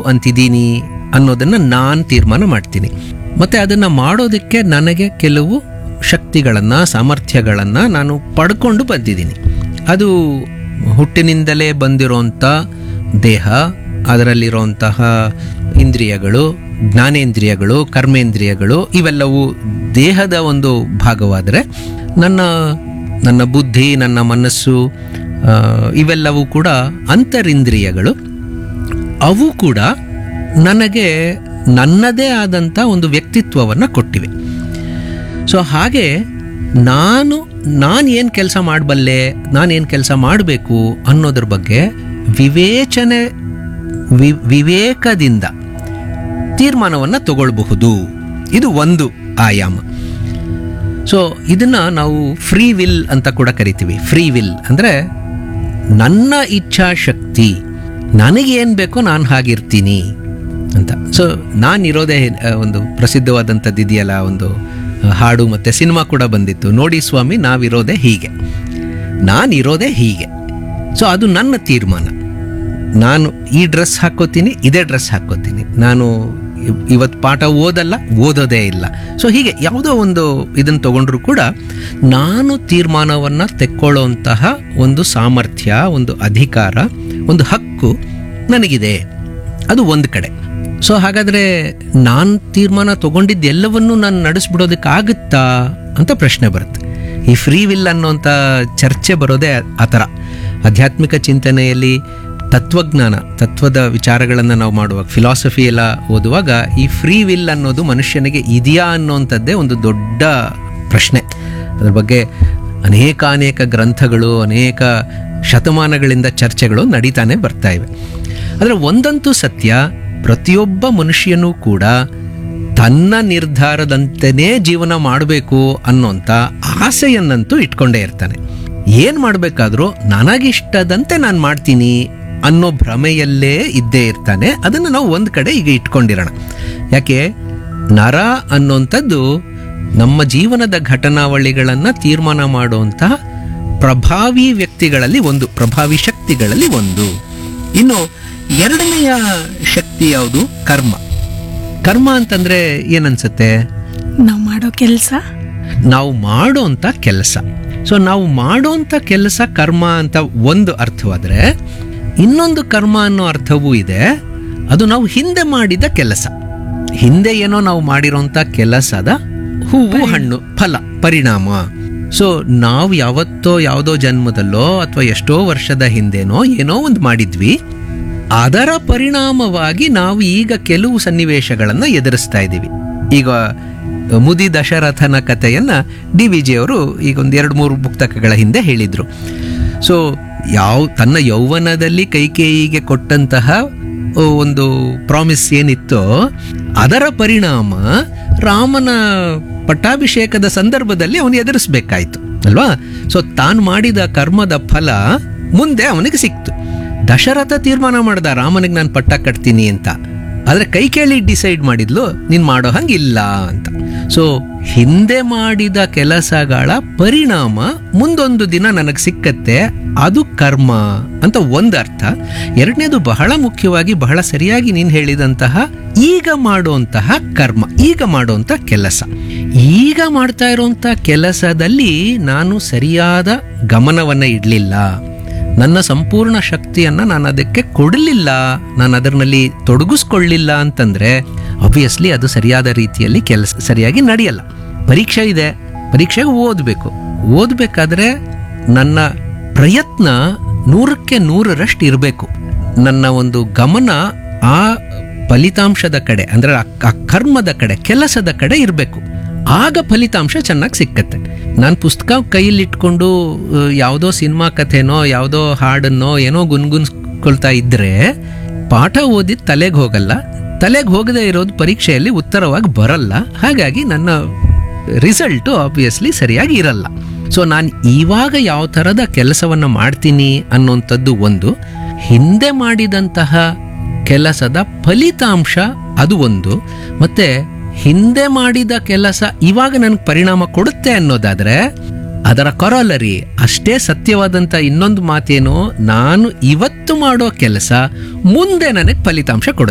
ಅಂತಿದ್ದೀನಿ ಅನ್ನೋದನ್ನು ನಾನು ತೀರ್ಮಾನ ಮಾಡ್ತೀನಿ. ಮತ್ತು ಅದನ್ನು ಮಾಡೋದಕ್ಕೆ ನನಗೆ ಕೆಲವು ಶಕ್ತಿಗಳನ್ನು, ಸಾಮರ್ಥ್ಯಗಳನ್ನು ನಾನು ಪಡ್ಕೊಂಡು ಬಂದಿದ್ದೀನಿ. ಅದು ಹುಟ್ಟಿನಿಂದಲೇ ಬಂದಿರೋಂಥ ದೇಹ, ಅದರಲ್ಲಿರುವಂತಹ ಇಂದ್ರಿಯಗಳು, ಜ್ಞಾನೇಂದ್ರಿಯಗಳು, ಕರ್ಮೇಂದ್ರಿಯಗಳು, ಇವೆಲ್ಲವೂ ದೇಹದ ಒಂದು ಭಾಗವಾದರೆ ನನ್ನ ಬುದ್ಧಿ, ನನ್ನ ಮನಸ್ಸು, ಇವೆಲ್ಲವೂ ಕೂಡ ಅಂತರಿಂದ್ರಿಯಗಳು. ಅವು ಕೂಡ ನನಗೆ ನನ್ನದೇ ಆದಂಥ ಒಂದು ವ್ಯಕ್ತಿತ್ವವನ್ನು ಕೊಟ್ಟಿವೆ. ಸೊ ಹಾಗೆ ನಾನು ಏನು ಕೆಲಸ ಮಾಡಬಲ್ಲೆ, ನಾನೇನು ಕೆಲಸ ಮಾಡಬೇಕು ಅನ್ನೋದ್ರ ಬಗ್ಗೆ ವಿವೇಕದಿಂದ ತೀರ್ಮಾನವನ್ನು ತಗೊಳ್ಬಹುದು. ಇದು ಒಂದು ಆಯಾಮ. ಸೊ ಇದನ್ನು ನಾವು ಫ್ರೀ ವಿಲ್ ಅಂತ ಕೂಡ ಕರಿತೀವಿ. ಫ್ರೀ ವಿಲ್ ಅಂದರೆ ನನ್ನ ಇಚ್ಛಾಶಕ್ತಿ, ನನಗೇನು ಬೇಕೋ ನಾನು ಹಾಗಿರ್ತೀನಿ ಅಂತ. ಸೊ ನಾನಿರೋದೇ ಒಂದು ಪ್ರಸಿದ್ಧವಾದಂಥದ್ದು ಇದೆಯಲ್ಲ, ಒಂದು ಹಾಡು ಮತ್ತು ಸಿನಿಮಾ ಕೂಡ ಬಂದಿತ್ತು, ನೋಡಿ ಸ್ವಾಮಿ ನಾವಿರೋದೇ ಹೀಗೆ, ನಾನಿರೋದೇ ಹೀಗೆ. ಸೊ ಅದು ನನ್ನ ತೀರ್ಮಾನ. ನಾನು ಈ ಡ್ರೆಸ್ ಹಾಕ್ಕೋತೀನಿ, ಇದೇ ಡ್ರೆಸ್ ಹಾಕ್ಕೋತೀನಿ, ನಾನು ಇವತ್ತು ಪಾಠ ಓದೋದೇ ಇಲ್ಲ. ಸೊ ಹೀಗೆ ಯಾವುದೋ ಒಂದು ಇದನ್ನು ತಗೊಂಡ್ರೂ ಕೂಡ ನಾನು ತೀರ್ಮಾನವನ್ನು ತೆಕ್ಕೊಳ್ಳೋಂತಹ ಒಂದು ಸಾಮರ್ಥ್ಯ, ಒಂದು ಅಧಿಕಾರ, ಒಂದು ಹಕ್ಕು ನನಗಿದೆ. ಅದು ಒಂದು ಕಡೆ. ಸೊ ಹಾಗಾದರೆ ನಾನು ತೀರ್ಮಾನ ತಗೊಂಡಿದ್ದೆಲ್ಲವನ್ನೂ ನಾನು ನಡೆಸ್ಬಿಡೋದಕ್ಕಾಗುತ್ತಾ ಅಂತ ಪ್ರಶ್ನೆ ಬರುತ್ತೆ. ಈ ಫ್ರೀ ವಿಲ್ ಅನ್ನೋಂಥ ಚರ್ಚೆ ಬರೋದೇ ಆ ಥರ. ಆಧ್ಯಾತ್ಮಿಕ ಚಿಂತನೆಯಲ್ಲಿ ತತ್ವದ ವಿಚಾರಗಳನ್ನು ನಾವು ಮಾಡುವಾಗ, ಫಿಲಾಸಫಿ ಎಲ್ಲ ಓದುವಾಗ ಈ ಫ್ರೀ ವಿಲ್ ಅನ್ನೋದು ಮನುಷ್ಯನಿಗೆ ಇದೆಯಾ ಅನ್ನೋಂಥದ್ದೇ ಒಂದು ದೊಡ್ಡ ಪ್ರಶ್ನೆ. ಅದ್ರ ಬಗ್ಗೆ ಅನೇಕ ಗ್ರಂಥಗಳು, ಅನೇಕ ಶತಮಾನಗಳಿಂದ ಚರ್ಚೆಗಳು ನಡೀತಾನೆ ಬರ್ತಾ ಇವೆ. ಆದರೆ ಒಂದಂತೂ ಸತ್ಯ, ಪ್ರತಿಯೊಬ್ಬ ಮನುಷ್ಯನೂ ಕೂಡ ತನ್ನ ನಿರ್ಧಾರದಂತೆಯೇ ಜೀವನ ಮಾಡಬೇಕು ಅನ್ನೋಂಥ ಆಸೆಯನ್ನಂತೂ ಇಟ್ಕೊಂಡೇ ಇರ್ತಾನೆ. ಏನು ಮಾಡಬೇಕಾದ್ರೂ ನನಗಿಷ್ಟದಂತೆ ನಾನು ಮಾಡ್ತೀನಿ ಅನ್ನೋ ಭ್ರಮೆಯಲ್ಲೇ ಇದ್ದೇ ಇರ್ತಾನೆ. ಅದನ್ನು ನಾವು ಒಂದು ಕಡೆ ಈಗ ಇಟ್ಕೊಂಡಿರೋಣ. ಯಾಕೆ, ನರ ಅನ್ನೋಂಥದ್ದು ನಮ್ಮ ಜೀವನದ ಘಟನಾವಳಿಗಳನ್ನು ತೀರ್ಮಾನ ಮಾಡುವಂತಹ ಪ್ರಭಾವಿ ವ್ಯಕ್ತಿಗಳಲ್ಲಿ ಒಂದು, ಪ್ರಭಾವಿ ಶಕ್ತಿಗಳಲ್ಲಿ ಒಂದು. ಇನ್ನು ಎರಡನೆಯ ಶಕ್ತಿ ಯಾವುದು? ಕರ್ಮ. ಕರ್ಮ ಅಂತಂದ್ರೆ ಏನನ್ಸುತ್ತೆ? ನಾವು ಮಾಡೋ ಕೆಲಸ, ನಾವು ಮಾಡೋಂಥ ಕೆಲಸ. ಸೊ ನಾವು ಮಾಡೋಂಥ ಕೆಲಸ ಕರ್ಮ ಅಂತ ಒಂದು ಅರ್ಥವಾದರೆ, ಇನ್ನೊಂದು ಕರ್ಮ ಅನ್ನೋ ಅರ್ಥವೂ ಇದೆ. ಅದು ನಾವು ಹಿಂದೆ ಮಾಡಿದ ಕೆಲಸ, ಹಿಂದೆ ಏನೋ ನಾವು ಮಾಡಿರೋಂಥ ಕೆಲಸದ ಹೂವು, ಹಣ್ಣು, ಫಲ, ಪರಿಣಾಮ. ಸೊ ನಾವು ಯಾವತ್ತೋ ಯಾವುದೋ ಜನ್ಮದಲ್ಲೋ ಅಥವಾ ಎಷ್ಟೋ ವರ್ಷದ ಹಿಂದೆನೋ ಏನೋ ಒಂದು ಮಾಡಿದ್ವಿ, ಅದರ ಪರಿಣಾಮವಾಗಿ ನಾವು ಈಗ ಕೆಲವು ಸನ್ನಿವೇಶಗಳನ್ನು ಎದುರಿಸ್ತಾ ಇದ್ದೀವಿ. ಈಗ ಮುದಿ ದಶರಥನ ಕಥೆಯನ್ನು DVG ಅವರು ಈಗ ಒಂದು 2-3 ಪುಸ್ತಕಗಳ ಹಿಂದೆ ಹೇಳಿದರು. ಸೊ ತನ್ನ ಯೌವನದಲ್ಲಿ ಕೈಕೇಯಿಗೆ ಕೊಟ್ಟಂತಹ ಒಂದು ಪ್ರಾಮಿಸ್ ಏನಿತ್ತೋ ಅದರ ಪರಿಣಾಮ ರಾಮನ ಪಟ್ಟಾಭಿಷೇಕದ ಸಂದರ್ಭದಲ್ಲಿ ಅವನು ಎದುರಿಸಬೇಕಾಯ್ತು ಅಲ್ವಾ. ಸೊ ತಾನು ಮಾಡಿದ ಕರ್ಮದ ಫಲ ಮುಂದೆ ಅವನಿಗೆ ಸಿಕ್ತು. ದಶರಥ ತೀರ್ಮಾನ ಮಾಡ್ದ ರಾಮನಿಗೆ ನಾನು ಪಟ್ಟ ಕಟ್ತೀನಿ ಅಂತ, ಆದರೆ ಕೈಕೇಯಿ ಡಿಸೈಡ್ ಮಾಡಿದ್ಲು ನೀನು ಮಾಡೋ ಹಂಗಿಲ್ಲ ಅಂತ. ಸೊ ಹಿಂದೆ ಮಾಡಿದ ಕೆಲಸಗಳ ಪರಿಣಾಮ ಮುಂದೊಂದು ದಿನ ನನಗೆ ಸಿಕ್ಕತ್ತೆ, ಅದು ಕರ್ಮ ಅಂತ ಒಂದು ಅರ್ಥ. ಎರಡನೇದು ಬಹಳ ಮುಖ್ಯವಾಗಿ, ಬಹಳ ಸರಿಯಾಗಿ ನೀನು ಹೇಳಿದಂತಹ ಈಗ ಮಾಡುವಂತಹ ಕರ್ಮ, ಈಗ ಮಾಡುವಂಥ ಕೆಲಸ. ಈಗ ಮಾಡ್ತಾ ಇರುವಂಥ ಕೆಲಸದಲ್ಲಿ ನಾನು ಸರಿಯಾದ ಗಮನವನ್ನು ಇಡಲಿಲ್ಲ, ನನ್ನ ಸಂಪೂರ್ಣ ಶಕ್ತಿಯನ್ನು ನಾನು ಅದಕ್ಕೆ ಕೊಡಲಿಲ್ಲ, ನಾನು ಅದರಲ್ಲಿ ತೊಡಗಿಸ್ಕೊಳ್ಳಿಲ್ಲ ಅಂತಂದರೆ ಆಬ್ವಿಯಸ್ಲಿ ಅದು ಸರಿಯಾದ ರೀತಿಯಲ್ಲಿ ಕೆಲಸ ಸರಿಯಾಗಿ ನಡೆಯಲ್ಲ. ಪರೀಕ್ಷೆ ಇದೆ, ಪರೀಕ್ಷೆಗೆ ಓದಬೇಕಾದ್ರೆ ನನ್ನ ಪ್ರಯತ್ನ 100ಕ್ಕೆ 100ರಷ್ಟು ಇರಬೇಕು. ನನ್ನ ಒಂದು ಗಮನ ಆ ಫಲಿತಾಂಶದ ಕಡೆ, ಅಂದರೆ ಆ ಕರ್ಮದ ಕಡೆ, ಕೆಲಸದ ಕಡೆ ಇರಬೇಕು. ಆಗ ಫಲಿತಾಂಶ ಚೆನ್ನಾಗಿ ಸಿಕ್ಕತ್ತೆ. ನಾನು ಪುಸ್ತಕ ಕೈಯಲ್ಲಿಟ್ಕೊಂಡು ಯಾವುದೋ ಸಿನಿಮಾ ಕಥೆನೋ ಯಾವುದೋ ಹಾಡನ್ನೋ ಏನೋ ಗುನ್ಗುನ್ಸ್ಕೊಳ್ತಾ ಇದ್ದರೆ ಪಾಠ ಓದಿದ ತಲೆಗೆ ಹೋಗಲ್ಲ, ತಲೆಗೆ ಹೋಗದೇ ಇರೋದು ಪರೀಕ್ಷೆಯಲ್ಲಿ ಉತ್ತರವಾಗಿ ಬರಲ್ಲ. ಹಾಗಾಗಿ ನನ್ನ ರಿಸಲ್ಟು ಆಬ್ವಿಯಸ್ಲಿ ಸರಿಯಾಗಿ ಇರಲ್ಲ. ಸೊ ನಾನು ಇವಾಗ ಯಾವ ಥರದ ಕೆಲಸವನ್ನು ಮಾಡ್ತೀನಿ ಅನ್ನೋಂಥದ್ದು ಒಂದು, ಹಿಂದೆ ಮಾಡಿದಂತಹ ಕೆಲಸದ ಫಲಿತಾಂಶ ಅದು ಒಂದು, ಮತ್ತು ಹಿಂದೆ ಮಾಡಿದ ಕೆಲಸ ಇವಾಗ ನನಗೆ ಪರಿಣಾಮ ಕೊಡುತ್ತೆ ಅನ್ನೋದಾದರೆ ಅದರ ಕೊರಲರಿ ಅಷ್ಟೇ ಸತ್ಯವಾದಂಥ ಇನ್ನೊಂದು ಮಾತೇನು, ನಾನು ಇವತ್ತು ಮಾಡೋ ಕೆಲಸ ಮುಂದೆ ನನಗೆ ಫಲಿತಾಂಶ ಕೊಡುತ್ತೆ.